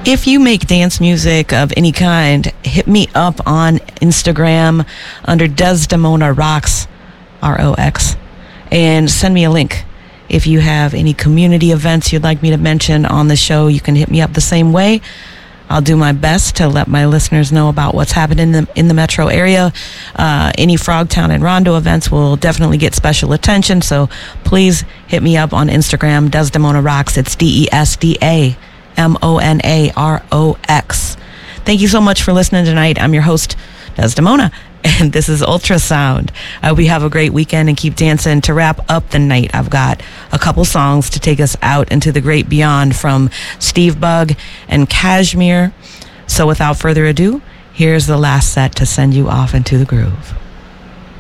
If you make dance music of any kind, hit me up on Instagram under Desdemona Rocks, ROX, and send me a link. If you have any community events you'd like me to mention on the show, you can hit me up the same way. I'll do my best to let my listeners know about what's happening in the metro area. Any Frogtown and Rondo events will definitely get special attention, so please hit me up on Instagram, Desdemona Rocks. It's DESDAMONAROX. Thank you so much for listening tonight. I'm your host, Desdemona, and this is Ultrasound. I hope you have a great weekend and keep dancing. To wrap up the night, I've got a couple songs to take us out into the great beyond from Steve Bug and Kashmir. So without further ado, here's the last set to send you off into the groove.